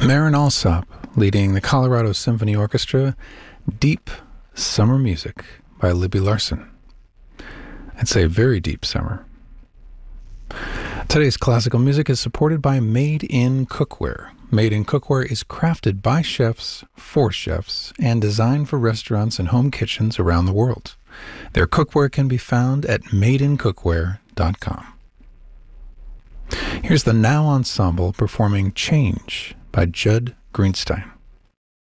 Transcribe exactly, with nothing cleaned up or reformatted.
Marin Alsop leading the Colorado Symphony Orchestra, Deep Summer Music by Libby Larsen. I'd say very deep summer. Today's classical music is supported by Made in Cookware. Made in Cookware is crafted by chefs for chefs and designed for restaurants and home kitchens around the world. Their cookware can be found at made in cookware dot com. Here's the Now Ensemble performing Change by Judd Greenstein.